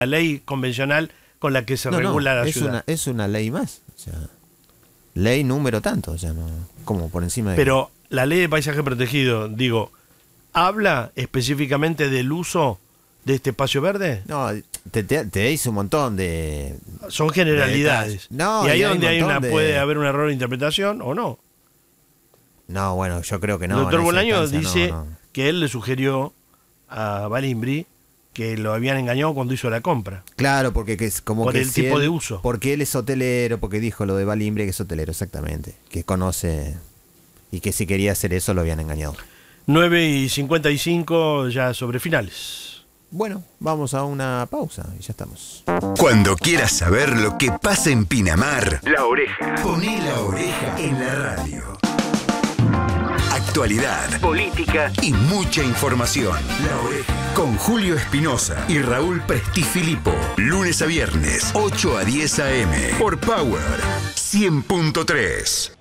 ley convencional con la que se regula la ciudad. Es una ley más. O sea, ley número tanto. O sea, no, como por encima de. Pero la ley de paisaje protegido, digo, ¿habla específicamente del uso de este espacio verde? No, te dice un montón de. Son generalidades. No, y ahí y hay donde un hay montón puede haber un error de interpretación o no. No, bueno, yo creo que no. El doctor en esa Bolaño instancia dice que él le sugirió a Balimbri que lo habían engañado cuando hizo la compra. Claro, porque es como por que el tipo de uso. Porque él es hotelero, porque dijo lo de Balimbri que es hotelero, exactamente. Que conoce y que si quería hacer eso lo habían engañado. 9:55 ya sobre finales. Bueno, vamos a una pausa y ya estamos. Cuando quieras saber lo que pasa en Pinamar, La Oreja. poné la oreja en la radio. Actualidad, Política y mucha información. La Oreja. Con Julio Espinosa y Raúl Prestifilipo. Lunes a viernes, 8 a 10 a.m. Por Power 100.3.